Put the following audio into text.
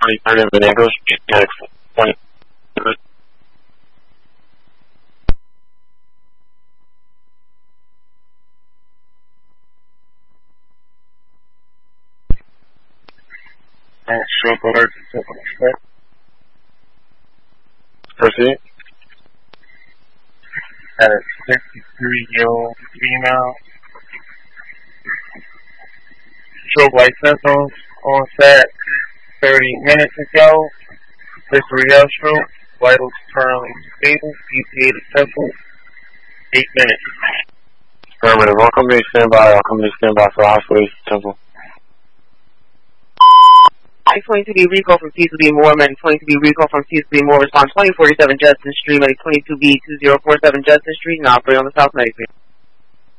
23rd and Venables, Phoenix 20. Stroke alert. Proceed. At a 63-year-old female. Stroke light symptoms on set 30 minutes ago. History of stroke. Vitals currently stable. ETA to temple. 8 minutes. Affirmative. All companies stand by. All companies stand by for hospital temple. 22B recall from C2B Moore, Medic 22B recall from C2B Moore, respond 2047 Justin Street, Medic 22B 2047 Justin Street, now operate on the South Medic.